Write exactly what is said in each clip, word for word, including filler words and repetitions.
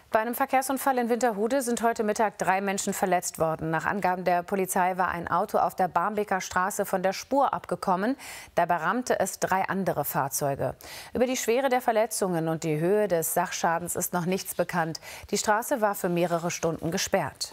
Bei einem Verkehrsunfall in Winterhude sind heute Mittag drei Menschen verletzt worden. Nach Angaben der Polizei war ein Auto auf der Barmbeker Straße von der Spur abgekommen. Dabei rammte es drei andere Fahrzeuge. Über die Schwere der Verletzungen und die Höhe des Sachschadens ist noch nichts bekannt. Die Straße war für mehrere Stunden gesperrt.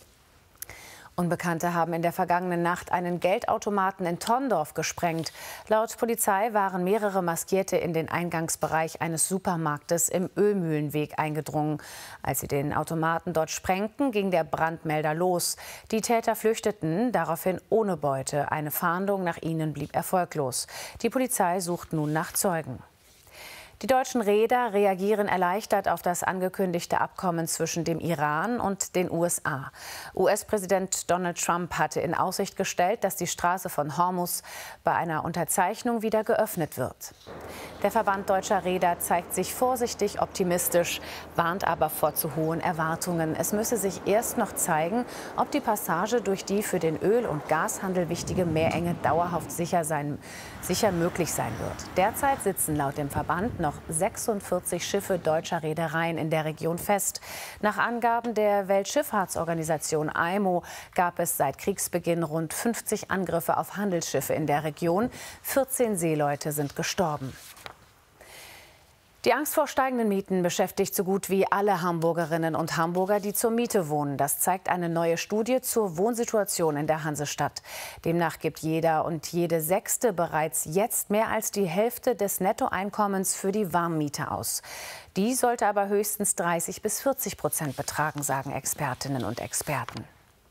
Unbekannte haben in der vergangenen Nacht einen Geldautomaten in Thorndorf gesprengt. Laut Polizei waren mehrere Maskierte in den Eingangsbereich eines Supermarktes im Ölmühlenweg eingedrungen. Als sie den Automaten dort sprengten, ging der Brandmelder los. Die Täter flüchteten, daraufhin ohne Beute. Eine Fahndung nach ihnen blieb erfolglos. Die Polizei sucht nun nach Zeugen. Die deutschen Reeder reagieren erleichtert auf das angekündigte Abkommen zwischen dem Iran und den U S A. U S-Präsident Donald Trump hatte in Aussicht gestellt, dass die Straße von Hormuz bei einer Unterzeichnung wieder geöffnet wird. Der Verband deutscher Reeder zeigt sich vorsichtig optimistisch, warnt aber vor zu hohen Erwartungen. Es müsse sich erst noch zeigen, ob die Passage durch die für den Öl- und Gashandel wichtige Meerenge dauerhaft sicher, sein, sicher möglich sein wird. Derzeit sitzen laut dem Verband noch noch sechsundvierzig Schiffe deutscher Reedereien in der Region fest. Nach Angaben der Weltschifffahrtsorganisation I M O gab es seit Kriegsbeginn rund fünfzig Angriffe auf Handelsschiffe in der Region. vierzehn Seeleute sind gestorben. Die Angst vor steigenden Mieten beschäftigt so gut wie alle Hamburgerinnen und Hamburger, die zur Miete wohnen. Das zeigt eine neue Studie zur Wohnsituation in der Hansestadt. Demnach gibt jeder und jede Sechste bereits jetzt mehr als die Hälfte des Nettoeinkommens für die Warmmiete aus. Die sollte aber höchstens dreißig bis vierzig Prozent betragen, sagen Expertinnen und Experten.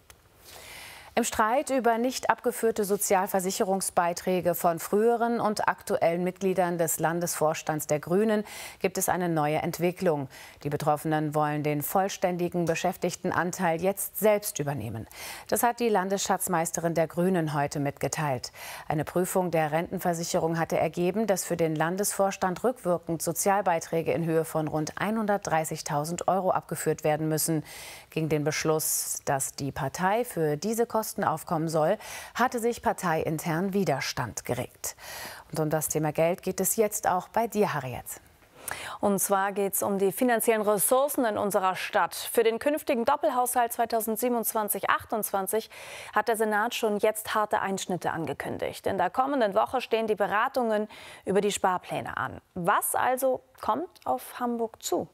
Im Streit über nicht abgeführte Sozialversicherungsbeiträge von früheren und aktuellen Mitgliedern des Landesvorstands der Grünen gibt es eine neue Entwicklung. Die Betroffenen wollen den vollständigen Beschäftigtenanteil jetzt selbst übernehmen. Das hat die Landesschatzmeisterin der Grünen heute mitgeteilt. Eine Prüfung der Rentenversicherung hatte ergeben, dass für den Landesvorstand rückwirkend Sozialbeiträge in Höhe von rund hundertdreißigtausend Euro abgeführt werden müssen. Gegen den Beschluss, dass die Partei für diese Kosten aufkommen soll, hatte sich parteiintern Widerstand geregt. Und um das Thema Geld geht es jetzt auch bei dir, Harriet. Und zwar geht es um die finanziellen Ressourcen in unserer Stadt. Für den künftigen Doppelhaushalt zweitausendsiebenundzwanzig achtundzwanzig hat der Senat schon jetzt harte Einschnitte angekündigt. In der kommenden Woche stehen die Beratungen über die Sparpläne an. Was also kommt auf Hamburg zu?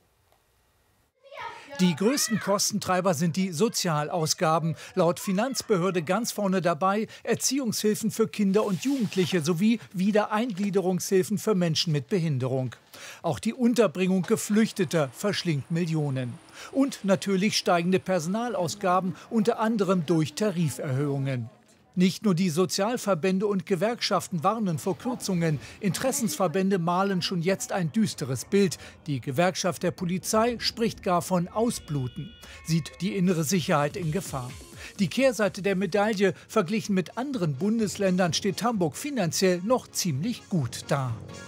Die größten Kostentreiber sind die Sozialausgaben. Laut Finanzbehörde ganz vorne dabei Erziehungshilfen für Kinder und Jugendliche sowie Wiedereingliederungshilfen für Menschen mit Behinderung. Auch die Unterbringung Geflüchteter verschlingt Millionen. Und natürlich steigende Personalausgaben, unter anderem durch Tariferhöhungen. Nicht nur die Sozialverbände und Gewerkschaften warnen vor Kürzungen. Interessensverbände malen schon jetzt ein düsteres Bild. Die Gewerkschaft der Polizei spricht gar von Ausbluten, sieht die innere Sicherheit in Gefahr. Die Kehrseite der Medaille: Verglichen mit anderen Bundesländern steht Hamburg finanziell noch ziemlich gut da.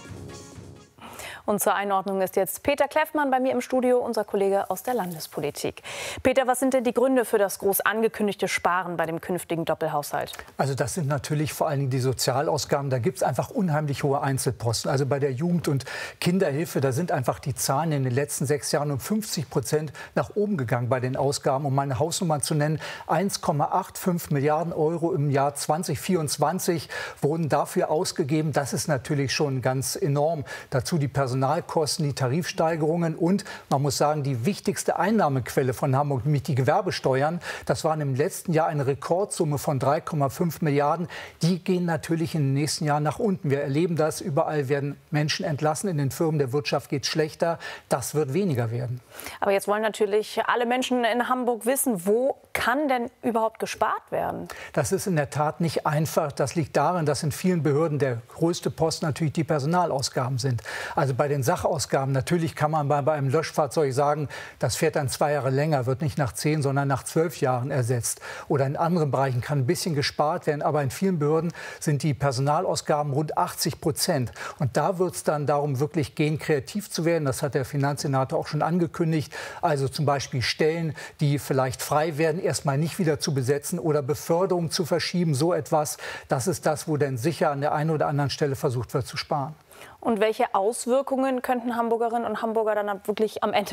Und zur Einordnung ist jetzt Peter Kleffmann bei mir im Studio, unser Kollege aus der Landespolitik. Peter, was sind denn die Gründe für das groß angekündigte Sparen bei dem künftigen Doppelhaushalt? Also das sind natürlich vor allen Dingen die Sozialausgaben. Da gibt es einfach unheimlich hohe Einzelposten. Also bei der Jugend- und Kinderhilfe, da sind einfach die Zahlen in den letzten sechs Jahren um fünfzig Prozent nach oben gegangen bei den Ausgaben. Um meine Hausnummer zu nennen, eins Komma fünfundachtzig Milliarden Euro im Jahr zweitausendvierundzwanzig wurden dafür ausgegeben. Das ist natürlich schon ganz enorm. Dazu die Personal Personalkosten, die Tarifsteigerungen und, man muss sagen, die wichtigste Einnahmequelle von Hamburg, nämlich die Gewerbesteuern. Das waren im letzten Jahr eine Rekordsumme von drei Komma fünf Milliarden. Die gehen natürlich in den nächsten Jahren nach unten. Wir erleben das. Überall werden Menschen entlassen. In den Firmen der Wirtschaft geht es schlechter. Das wird weniger werden. Aber jetzt wollen natürlich alle Menschen in Hamburg wissen, wo kann denn überhaupt gespart werden? Das ist in der Tat nicht einfach. Das liegt daran, dass in vielen Behörden der größte Posten natürlich die Personalausgaben sind. Also bei den Sachausgaben, natürlich kann man bei, bei einem Löschfahrzeug sagen, das fährt dann zwei Jahre länger, wird nicht nach zehn, sondern nach zwölf Jahren ersetzt. Oder in anderen Bereichen kann ein bisschen gespart werden. Aber in vielen Behörden sind die Personalausgaben rund achtzig Prozent. Und da wird es dann darum, wirklich gehen, kreativ zu werden. Das hat der Finanzsenator auch schon angekündigt. Also zum Beispiel Stellen, die vielleicht frei werden, erstmal nicht wieder zu besetzen oder Beförderung zu verschieben. So etwas, das ist das, wo dann sicher an der einen oder anderen Stelle versucht wird zu sparen. Und welche Auswirkungen könnten Hamburgerinnen und Hamburger dann wirklich am Ende